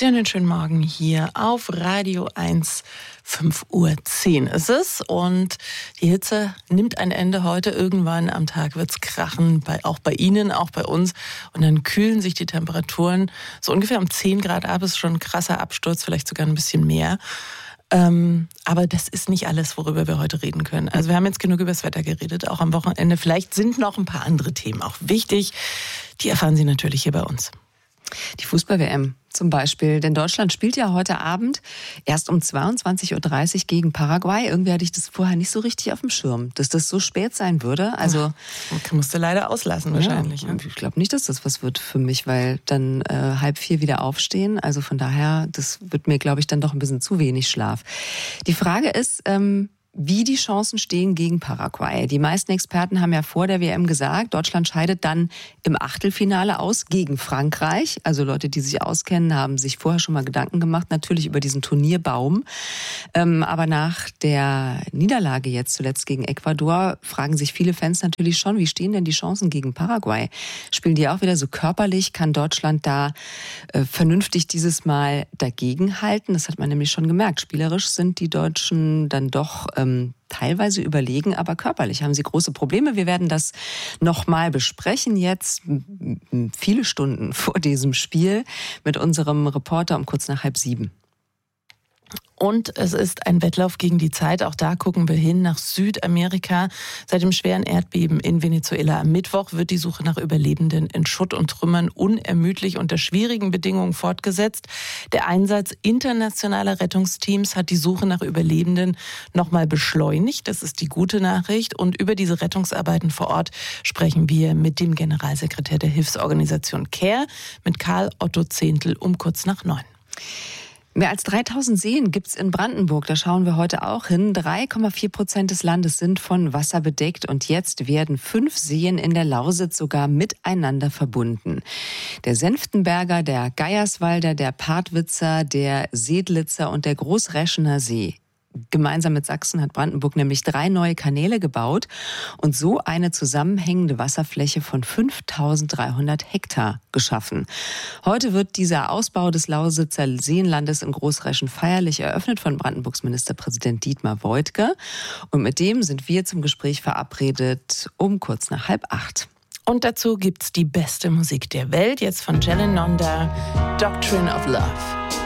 Einen schönen Morgen hier auf Radio 1. 5:10 Uhr ist es und die Hitze nimmt ein Ende heute. Irgendwann am Tag wird's krachen, auch bei Ihnen, auch bei uns. Und dann kühlen sich die Temperaturen so ungefähr um 10 Grad ab. Ist schon ein krasser Absturz, vielleicht sogar ein bisschen mehr. Aber das ist nicht alles, worüber wir heute reden können. Also wir haben jetzt genug über das Wetter geredet, auch am Wochenende. Vielleicht sind noch ein paar andere Themen auch wichtig. Die erfahren Sie natürlich hier bei uns. Die Fußball-WM zum Beispiel, denn Deutschland spielt ja heute Abend erst um 22:30 Uhr gegen Paraguay. Irgendwie hatte ich das vorher nicht so richtig auf dem Schirm, dass das so spät sein würde. Also musst du leider auslassen wahrscheinlich. Ja, ich glaube nicht, dass das was wird für mich, weil dann 3:30 wieder aufstehen. Also von daher, das wird mir, glaube ich, dann doch ein bisschen zu wenig Schlaf. Die Frage ist, wie die Chancen stehen gegen Paraguay. Die meisten Experten haben ja vor der WM gesagt, Deutschland scheidet dann im Achtelfinale aus gegen Frankreich. Also Leute, die sich auskennen, haben sich vorher schon mal Gedanken gemacht, natürlich über diesen Turnierbaum. Aber nach der Niederlage jetzt zuletzt gegen Ecuador fragen sich viele Fans natürlich schon, wie stehen denn die Chancen gegen Paraguay? Spielen die auch wieder so körperlich? Kann Deutschland da vernünftig dieses Mal dagegenhalten? Das hat man nämlich schon gemerkt. Spielerisch sind die Deutschen dann doch teilweise überlegen, aber körperlich haben sie große Probleme. Wir werden das nochmal besprechen jetzt, viele Stunden vor diesem Spiel, mit unserem Reporter um kurz nach 6:30. Und es ist ein Wettlauf gegen die Zeit. Auch da gucken wir hin nach Südamerika. Seit dem schweren Erdbeben in Venezuela am Mittwoch wird die Suche nach Überlebenden in Schutt und Trümmern unermüdlich unter schwierigen Bedingungen fortgesetzt. Der Einsatz internationaler Rettungsteams hat die Suche nach Überlebenden nochmal beschleunigt. Das ist die gute Nachricht. Und über diese Rettungsarbeiten vor Ort sprechen wir mit dem Generalsekretär der Hilfsorganisation CARE, mit Karl Otto Zehntl um kurz nach 9. Mehr als 3000 Seen gibt's in Brandenburg, da schauen wir heute auch hin. 3,4% des Landes sind von Wasser bedeckt und jetzt werden 5 Seen in der Lausitz sogar miteinander verbunden. Der Senftenberger, der Geierswalder, der Partwitzer, der Sedlitzer und der Großräschener See. Gemeinsam mit Sachsen hat Brandenburg nämlich 3 neue Kanäle gebaut und so eine zusammenhängende Wasserfläche von 5.300 Hektar geschaffen. Heute wird dieser Ausbau des Lausitzer Seenlandes in Großräschen feierlich eröffnet von Brandenburgs Ministerpräsident Dietmar Woidke. Und mit dem sind wir zum Gespräch verabredet um kurz nach 7:30. Und dazu gibt's die beste Musik der Welt, jetzt von Jelen Nonda, Doctrine of Love.